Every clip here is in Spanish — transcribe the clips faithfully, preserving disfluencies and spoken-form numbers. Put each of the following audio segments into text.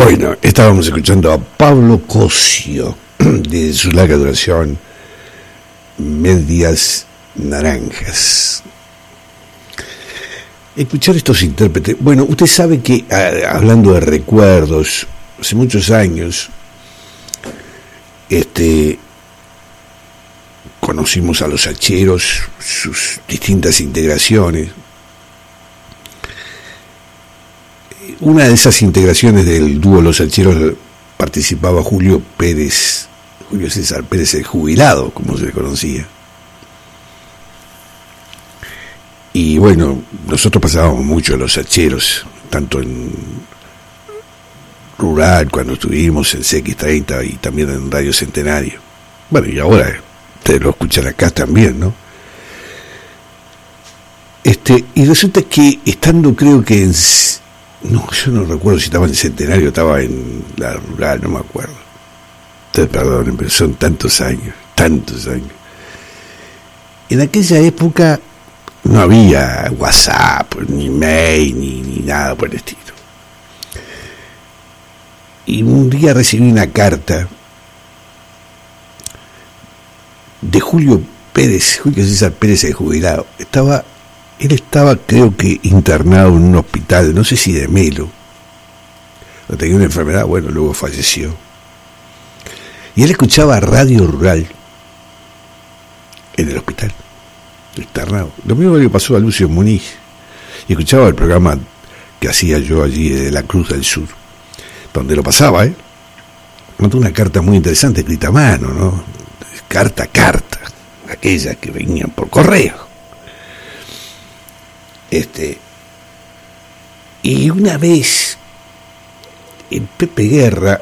Bueno, estábamos escuchando a Pablo Cosio de su larga duración Medias Naranjas. Escuchar estos intérpretes. Bueno, usted sabe que, hablando de recuerdos, hace muchos años, este, conocimos a los Hacheros, sus distintas integraciones. Una de esas integraciones del dúo Los Hacheros participaba Julio Pérez, Julio César Pérez el Jubilado, como se le conocía. Y bueno, nosotros pasábamos mucho Los Hacheros, tanto en Rural, cuando estuvimos en C X treinta y también en Radio Centenario. Bueno, y ahora ustedes lo escuchan acá también, ¿no? Este, y resulta que estando, creo que en... No, yo no recuerdo si estaba en Centenario, estaba en la Rural, no me acuerdo. Ustedes perdonen, pero son tantos años, tantos años. En aquella época no había WhatsApp, ni mail, ni, ni nada por el estilo. Y un día recibí una carta de Julio Pérez, Julio César Pérez el Jubilado. Estaba... Él estaba, creo que, internado en un hospital, no sé si de Melo, o tenía una enfermedad, bueno, luego falleció. Y él escuchaba Radio Rural en el hospital, internado. Lo mismo que le pasó a Lucio Muniz, y escuchaba el programa que hacía yo allí de la Cruz del Sur, donde lo pasaba, ¿eh? Mandó una carta muy interesante, escrita a mano, ¿no? Carta a carta, aquellas que venían por correo. Este, y una vez el Pepe Guerra,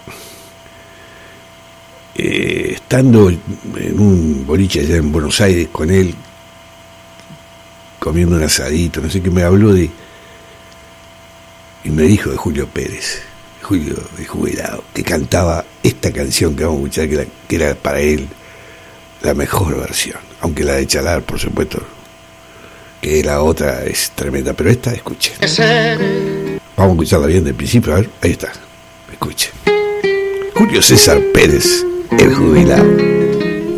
eh, estando en un boliche allá en Buenos Aires con él, comiendo un asadito, no sé qué, me habló de, y me dijo de Julio Pérez, Julio el Jubilado, que cantaba esta canción que vamos a escuchar, que, la, que era para él la mejor versión, aunque la de Chalar, por supuesto, que la otra es tremenda, pero esta, escuche. Vamos a escucharla bien del principio, a ver, ahí está, escuche. Julio César Pérez, el Jubilado.